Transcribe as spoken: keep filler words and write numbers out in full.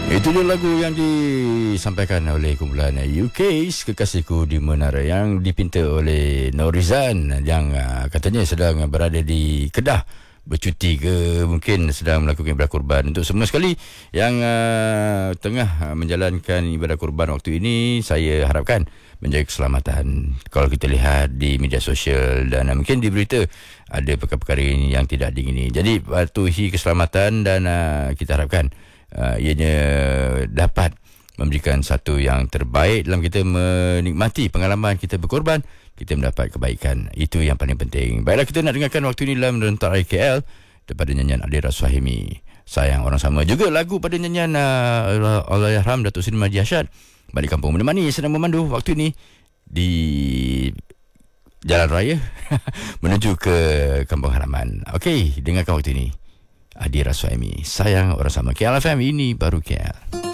Itu dia lagu yang disampaikan oleh kumpulan U K Kekasihku di Menara yang dipinta oleh Norizan yang uh, katanya sedang berada di Kedah bercuti ke mungkin sedang melakukan ibadah kurban. Untuk semua sekali yang uh, tengah menjalankan ibadah kurban waktu ini, saya harapkan menjaga keselamatan. Kalau kita lihat di media sosial dan uh, mungkin di berita ada perkara-perkara yang tidak diingini, jadi patuhi keselamatan dan uh, kita harapkan Uh, ianya dapat memberikan satu yang terbaik dalam kita menikmati pengalaman kita berkorban, kita mendapat kebaikan. Itu yang paling penting. Baiklah, kita nak dengarkan waktu ini dalam Rentak Raya K L daripada nyanyian Adira Suhaimi, Sayang Orang Sama. Juga lagu pada nyanyian uh, Allahyarham Datuk Seri Mahdi Hashad, Balik Kampung Menemani sedang memandu waktu ini di Jalan Raya menuju ke kampung halaman. Okey, dengarkan waktu ini Adira Suhaimi, Sayang Orang Sama. K L F M, ini baru K L.